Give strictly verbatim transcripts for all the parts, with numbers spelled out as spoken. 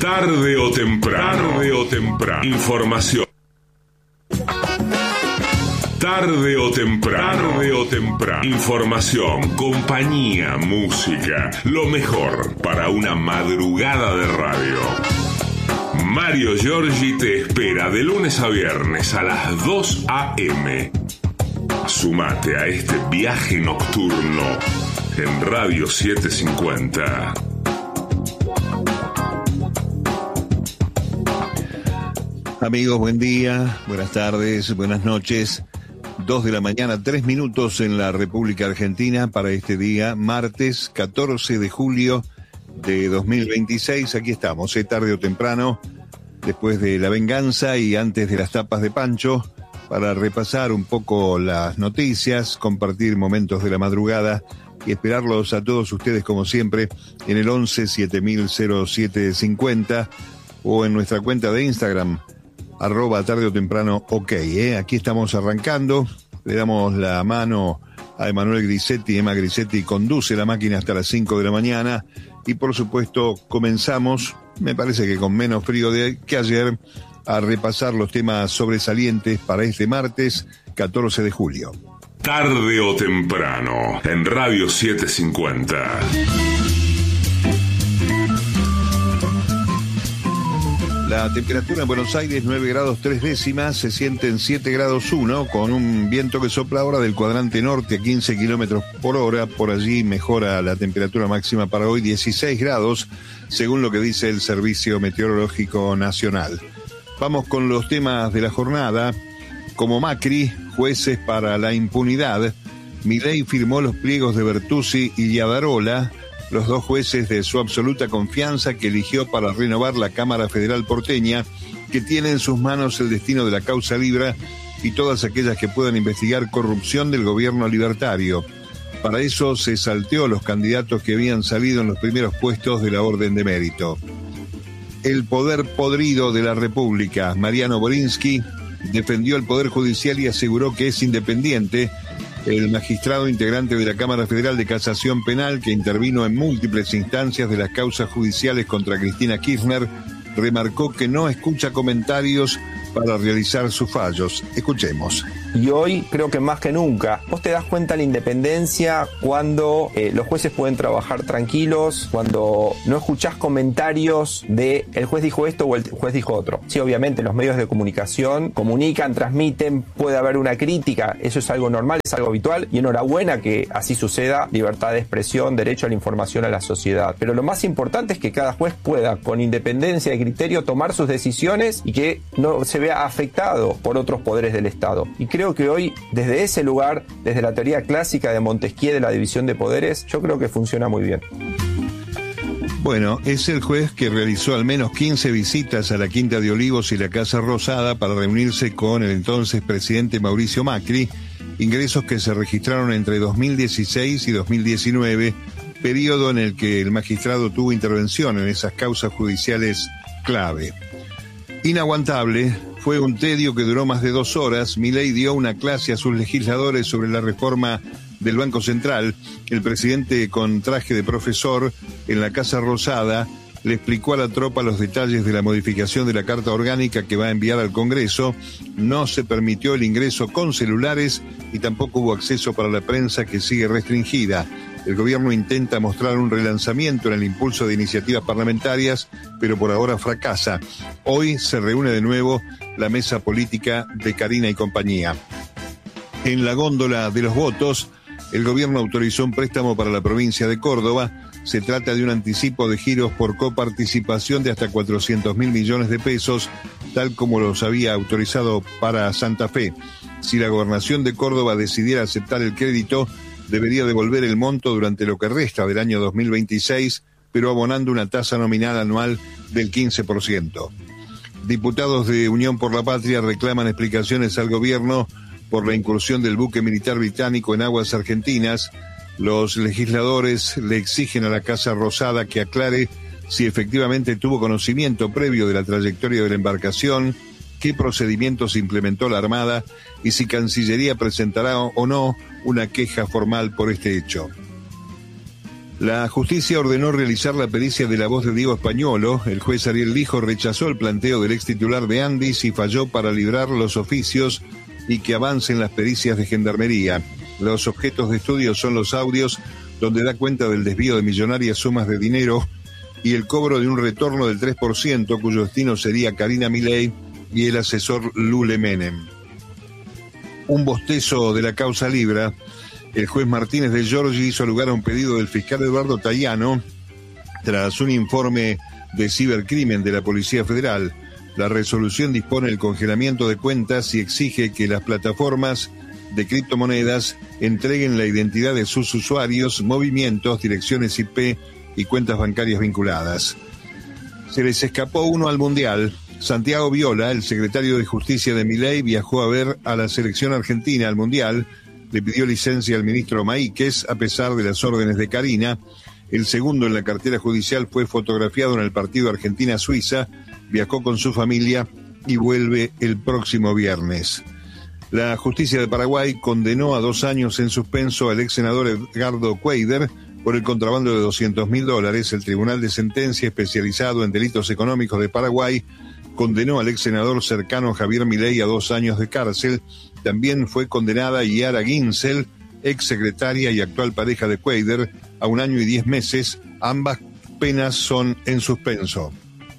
Tarde o temprano. Tarde o temprano. Información. Tarde o temprano. Tarde o temprano. Información, compañía, música. Lo mejor para una madrugada de radio. Mario Giorgi te espera de lunes a viernes a las dos a eme. Sumate a este viaje nocturno en Radio setecientos cincuenta. Amigos, buen día, buenas tardes, buenas noches. Dos de la mañana, tres minutos en la República Argentina para este día, martes catorce de julio de dos mil veintiséis. Aquí estamos, ¿eh? Tarde o temprano, después de la venganza y antes de las tapas de Pancho, para repasar un poco las noticias, compartir momentos de la madrugada y esperarlos a todos ustedes como siempre en el once siete mil siete cincuenta o en nuestra cuenta de Instagram, arroba tarde o temprano ok, ¿eh? Aquí estamos arrancando, le damos la mano a Emanuel Grisetti. Emma Grisetti conduce la máquina hasta las cinco de la mañana y por supuesto comenzamos, me parece que con menos frío de, que ayer, a repasar los temas sobresalientes para este martes catorce de julio. Tarde o temprano en Radio setecientos cincuenta. La temperatura en Buenos Aires nueve grados tres décimas, se siente en siete grados uno, con un viento que sopla ahora del cuadrante norte a quince kilómetros por hora. Por allí mejora la temperatura máxima para hoy, dieciséis grados, según lo que dice el Servicio Meteorológico Nacional. Vamos con los temas de la jornada. Como Macri, jueces para la impunidad. Milei firmó los pliegos de Bertuzzi y Yadarola, los dos jueces de su absoluta confianza que eligió para renovar la Cámara Federal porteña, que tiene en sus manos el destino de la causa Libra y todas aquellas que puedan investigar corrupción del gobierno libertario. Para eso se salteó los candidatos que habían salido en los primeros puestos de la orden de mérito. El poder podrido de la República. Mariano Borinsky defendió el Poder Judicial y aseguró que es independiente. El magistrado integrante de la Cámara Federal de Casación Penal, que intervino en múltiples instancias de las causas judiciales contra Cristina Kirchner, remarcó que no escucha comentarios para realizar sus fallos. Escuchemos. Y hoy creo que más que nunca, vos te das cuenta de la independencia cuando eh, los jueces pueden trabajar tranquilos, cuando no escuchás comentarios de el juez dijo esto o el juez dijo otro. Sí, obviamente los medios de comunicación comunican, transmiten, puede haber una crítica, eso es algo normal, es algo habitual y enhorabuena que así suceda, libertad de expresión, derecho a la información a la sociedad. Pero lo más importante es que cada juez pueda, con independencia de criterio, tomar sus decisiones y que no se vea afectado por otros poderes del Estado. Y creo que hoy, desde ese lugar, desde la teoría clásica de Montesquieu de la división de poderes, yo creo que funciona muy bien. Bueno, es el juez que realizó al menos quince visitas a la Quinta de Olivos y la Casa Rosada para reunirse con el entonces presidente Mauricio Macri, ingresos que se registraron entre dos mil dieciséis y dos mil diecinueve, periodo en el que el magistrado tuvo intervención en esas causas judiciales clave. Inaguantable fue un tedio que duró más de dos horas. Milei dio una clase a sus legisladores sobre la reforma del Banco Central. El presidente, con traje de profesor, en la Casa Rosada, le explicó a la tropa los detalles de la modificación de la Carta Orgánica que va a enviar al Congreso. No se permitió el ingreso con celulares y tampoco hubo acceso para la prensa, que sigue restringida. El gobierno intenta mostrar un relanzamiento en el impulso de iniciativas parlamentarias, pero por ahora fracasa. Hoy se reúne de nuevo la mesa política de Carina y compañía. En la góndola de los votos, el gobierno autorizó un préstamo para la provincia de Córdoba. Se trata de un anticipo de giros por coparticipación de hasta cuatrocientos mil millones de pesos, tal como los había autorizado para Santa Fe. Si la gobernación de Córdoba decidiera aceptar el crédito, debería devolver el monto durante lo que resta del año dos mil veintiséis, pero abonando una tasa nominal anual del quince por ciento. Diputados de Unión por la Patria reclaman explicaciones al gobierno por la incursión del buque militar británico en aguas argentinas. Los legisladores le exigen a la Casa Rosada que aclare si efectivamente tuvo conocimiento previo de la trayectoria de la embarcación, qué procedimientos implementó la Armada y si Cancillería presentará o no una queja formal por este hecho. La justicia ordenó realizar la pericia de la voz de Diego Españolo. El juez Ariel Lijo rechazó el planteo del ex titular de Andis y falló para librar los oficios y que avancen las pericias de gendarmería. Los objetos de estudio son los audios donde da cuenta del desvío de millonarias sumas de dinero y el cobro de un retorno del tres por ciento, cuyo destino sería Karina Milei y el asesor Lule Menem. Un bostezo de la causa Libra. El juez Martínez de Giorgi hizo lugar a un pedido del fiscal Eduardo Tayano tras un informe de cibercrimen de la Policía Federal. La resolución dispone el congelamiento de cuentas y exige que las plataformas de criptomonedas entreguen la identidad de sus usuarios, movimientos, direcciones I P y cuentas bancarias vinculadas. Se les escapó uno al Mundial. Santiago Viola, el secretario de Justicia de Milei, viajó a ver a la selección argentina al Mundial. Le pidió licencia al ministro Maíquez, a pesar de las órdenes de Karina. El segundo en la cartera judicial fue fotografiado en el partido Argentina-Suiza, viajó con su familia y vuelve el próximo viernes. La justicia de Paraguay condenó a dos años en suspenso al ex senador Edgardo Cuéllar por el contrabando de doscientos mil dólares. El Tribunal de Sentencia especializado en delitos económicos de Paraguay condenó al ex senador cercano Javier Milei a dos años de cárcel. También fue condenada Yara Ginsel, ex secretaria y actual pareja de Cuéllar, a un año y diez meses. Ambas penas son en suspenso.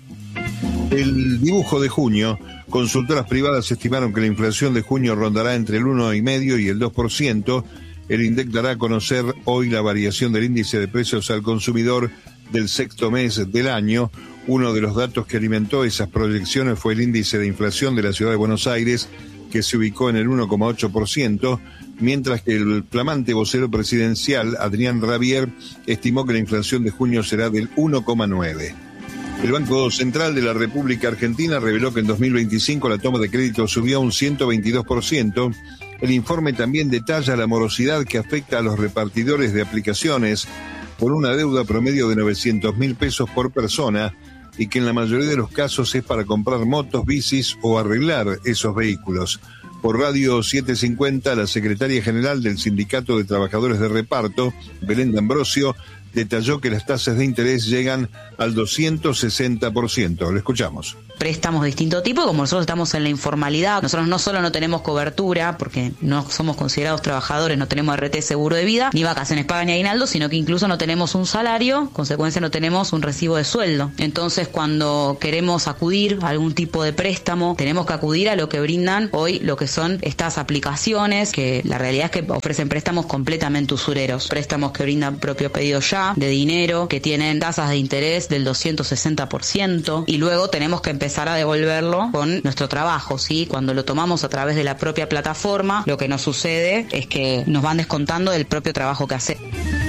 El dibujo de junio. Consultoras privadas estimaron que la inflación de junio rondará entre el uno coma cinco y el dos por ciento. El INDEC dará a conocer hoy la variación del índice de precios al consumidor del sexto mes del año. Uno de los datos que alimentó esas proyecciones fue el índice de inflación de la ciudad de Buenos Aires, que se ubicó en el uno coma ocho por ciento, mientras que el flamante vocero presidencial, Adrián Rabier, estimó que la inflación de junio será del uno coma nueve por ciento. El Banco Central de la República Argentina reveló que en dos mil veinticinco la toma de crédito subió un ciento veintidós por ciento. El informe también detalla la morosidad que afecta a los repartidores de aplicaciones por una deuda promedio de novecientos mil pesos por persona y que en la mayoría de los casos es para comprar motos, bicis o arreglar esos vehículos. Por Radio setecientos cincuenta, la secretaria general del Sindicato de Trabajadores de Reparto, Belén D'Ambrosio, detalló que las tasas de interés llegan al doscientos sesenta por ciento. Lo escuchamos. Préstamos de distinto tipo, como nosotros estamos en la informalidad, nosotros no solo no tenemos cobertura, porque no somos considerados trabajadores, no tenemos R T seguro de vida, ni vacaciones pagas ni aguinaldo, sino que incluso no tenemos un salario, consecuencia no tenemos un recibo de sueldo. Entonces, cuando queremos acudir a algún tipo de préstamo, tenemos que acudir a lo que brindan hoy, lo que son estas aplicaciones, que la realidad es que ofrecen préstamos completamente usureros, préstamos que brindan propio pedido ya, de dinero, que tienen tasas de interés del doscientos sesenta por ciento, y luego tenemos que empezar a devolverlo con nuestro trabajo, ¿sí? Cuando lo tomamos a través de la propia plataforma, lo que nos sucede es que nos van descontando del propio trabajo que hacemos.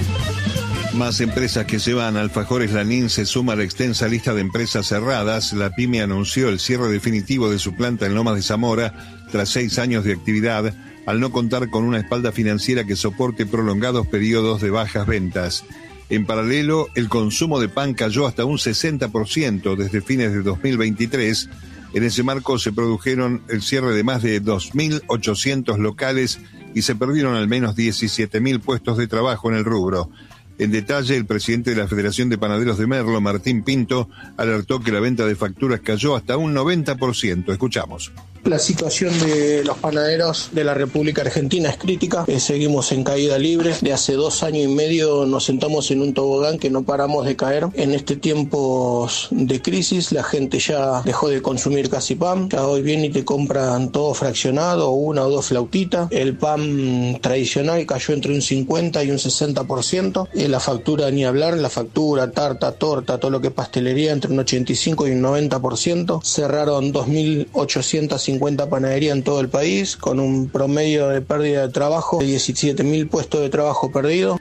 Más empresas que se van. Alfajores Lanín se suma a la extensa lista de empresas cerradas. La pyme anunció el cierre definitivo de su planta en Lomas de Zamora tras seis años de actividad, al no contar con una espalda financiera que soporte prolongados periodos de bajas ventas. En paralelo, el consumo de pan cayó hasta un sesenta por ciento desde fines de dos mil veintitrés. En ese marco se produjeron el cierre de más de dos mil ochocientos locales y se perdieron al menos diecisiete mil puestos de trabajo en el rubro. En detalle, el presidente de la Federación de Panaderos de Merlo, Martín Pinto, alertó que la venta de facturas cayó hasta un noventa por ciento. Escuchamos. La situación de los panaderos de la República Argentina es crítica, eh, seguimos en caída libre. De hace dos años y medio nos sentamos en un tobogán que no paramos de caer. En este tiempo de crisis la gente ya dejó de consumir casi pan, ya hoy vienen y te compran todo fraccionado, una o dos flautitas. El pan tradicional cayó entre un cincuenta y un sesenta por ciento, eh, la factura ni hablar, la factura, tarta, torta, todo lo que es pastelería entre un ochenta y cinco y un noventa por ciento. Cerraron dos mil ochocientas cincuenta panaderías en todo el país, con un promedio de pérdida de trabajo de diecisiete mil puestos de trabajo perdidos.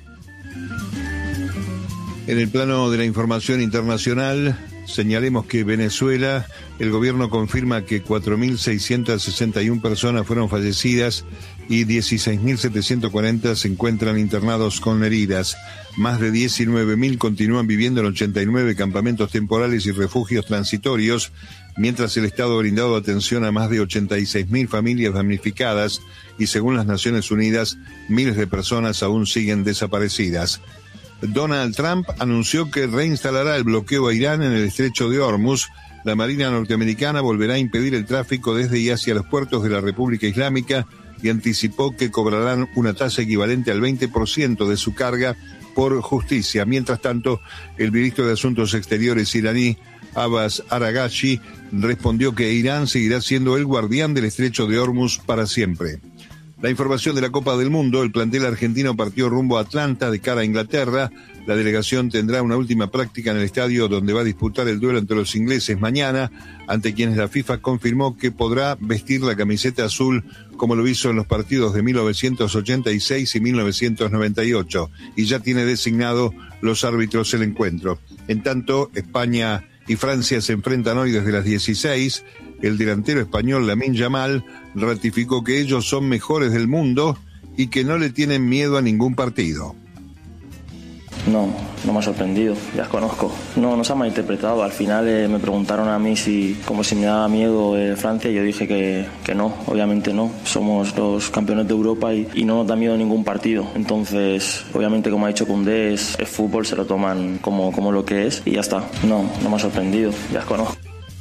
En el plano de la información internacional, señalemos que Venezuela, el gobierno confirma que cuatro mil seiscientas sesenta y una personas fueron fallecidas y dieciséis mil setecientos cuarenta se encuentran internados con heridas. Más de diecinueve mil continúan viviendo en ochenta y nueve campamentos temporales y refugios transitorios, mientras el Estado ha brindado atención a más de ochenta y seis mil familias damnificadas y, según las Naciones Unidas, miles de personas aún siguen desaparecidas. Donald Trump anunció que reinstalará el bloqueo a Irán en el estrecho de Hormuz. La Marina norteamericana volverá a impedir el tráfico desde y hacia los puertos de la República Islámica y anticipó que cobrarán una tasa equivalente al veinte por ciento de su carga por justicia. Mientras tanto, el ministro de Asuntos Exteriores iraní, Abbas Araghchi, respondió que Irán seguirá siendo el guardián del estrecho de Hormuz para siempre. La información de la Copa del Mundo: el plantel argentino partió rumbo a Atlanta de cara a Inglaterra. La delegación tendrá una última práctica en el estadio donde va a disputar el duelo entre los ingleses mañana, ante quienes la FIFA confirmó que podrá vestir la camiseta azul como lo hizo en los partidos de mil novecientos ochenta y seis y mil novecientos noventa y ocho, y ya tiene designado los árbitros del encuentro. En tanto, España y Francia se enfrentan hoy desde las dieciséis. El delantero español Lamine Yamal ratificó que ellos son mejores del mundo y que no le tienen miedo a ningún partido. No, no me ha sorprendido, ya os conozco. No, no se ha malinterpretado. Al final eh, me preguntaron a mí si, como si me daba miedo eh, Francia, y yo dije que, que no, obviamente no. Somos los campeones de Europa y, y no nos da miedo ningún partido. Entonces, obviamente, como ha dicho Koundé, es, es fútbol, se lo toman como, como lo que es y ya está. No, no me ha sorprendido, ya os conozco.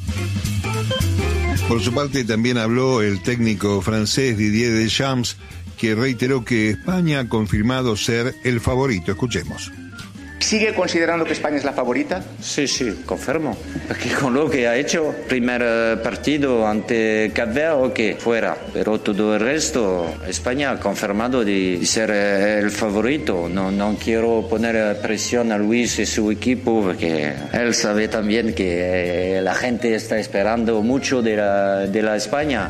Por su parte, también habló el técnico francés Didier Deschamps, que reiteró que España ha confirmado ser el favorito. Escuchemos. ¿Sigue considerando que España es la favorita? Sí, sí, confirmo. Porque con lo que ha hecho, primer partido ante Cap Verde, ok, fuera. Pero todo el resto, España ha confirmado de ser el favorito. No, no quiero poner presión a Luis y su equipo, porque él sabe también que la gente está esperando mucho de la, de la España.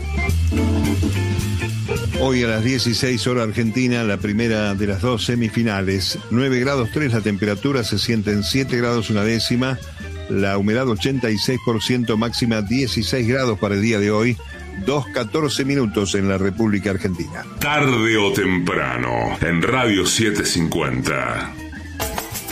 Hoy a las dieciséis hora argentina, la primera de las dos semifinales. nueve grados tres la temperatura, se sienten siete grados una décima. La humedad ochenta y seis por ciento, máxima dieciséis grados para el día de hoy. dos catorce minutos en la República Argentina. Tarde o temprano, en Radio setecientos cincuenta.